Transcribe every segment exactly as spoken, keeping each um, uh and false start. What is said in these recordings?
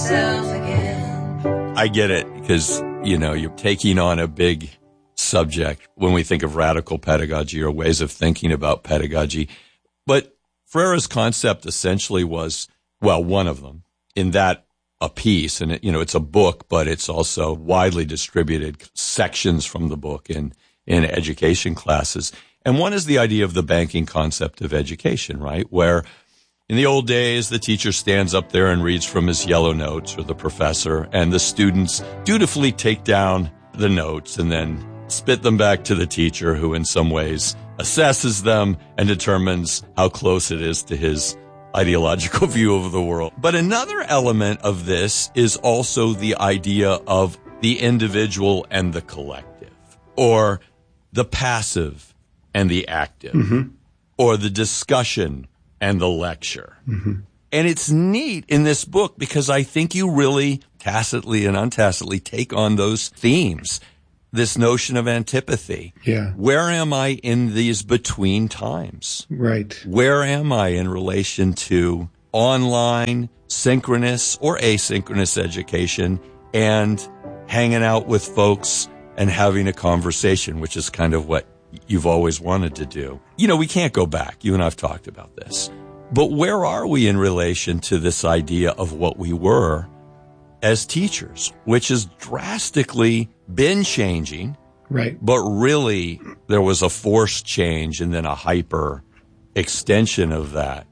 myself again. I get it, because, you know, you're taking on a big subject when we think of radical pedagogy or ways of thinking about pedagogy. But Freire's concept essentially was, well, one of them, in that a piece, and it, you know, it's a book, but it's also widely distributed sections from the book in, in education classes. And one is the idea of the banking concept of education, right? Where in the old days, the teacher stands up there and reads from his yellow notes, or the professor, and the students dutifully take down the notes and then spit them back to the teacher, who in some ways assesses them and determines how close it is to his ideological view of the world. But another element of this is also the idea of the individual and the collective, or the passive and the active, mm-hmm. or the discussion and the lecture. Mm-hmm. And it's neat in this book because I think you really tacitly and untacitly take on those themes. This notion of antipathy. Yeah. Where am I in these between times? Right. Where am I in relation to online, synchronous or asynchronous education, and hanging out with folks and having a conversation, which is kind of what you've always wanted to do? You know, we can't go back. You and I have talked about this. But where are we in relation to this idea of what we were as teachers, which has drastically been changing, right? But really, there was a forced change and then a hyper extension of that.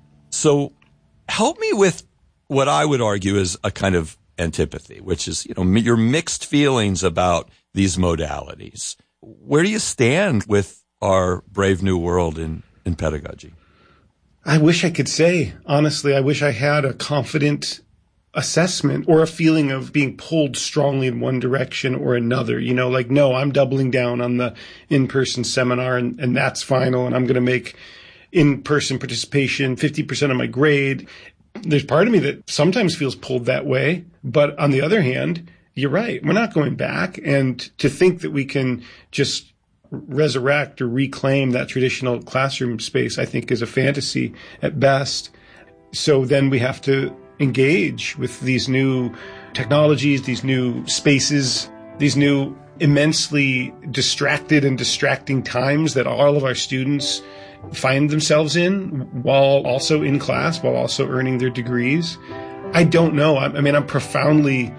So help me with what I would argue is a kind of antipathy, which is, you know, your mixed feelings about these modalities. Where do you stand with our brave new world in, in pedagogy? I wish I could say, honestly, I wish I had a confident assessment or a feeling of being pulled strongly in one direction or another, you know, like, no, I'm doubling down on the in-person seminar and, and that's final. And I'm going to make in-person participation fifty percent of my grade. There's part of me that sometimes feels pulled that way. But on the other hand, you're right. We're not going back. And to think that we can just resurrect or reclaim that traditional classroom space, I think is a fantasy at best. So then we have to engage with these new technologies, these new spaces, these new immensely distracted and distracting times that all of our students find themselves in while also in class, while also earning their degrees. I don't know. I, I mean, I'm profoundly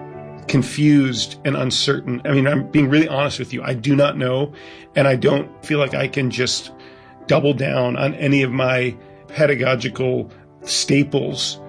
confused and uncertain. I mean, I'm being really honest with you. I do not know, and I don't feel like I can just double down on any of my pedagogical staples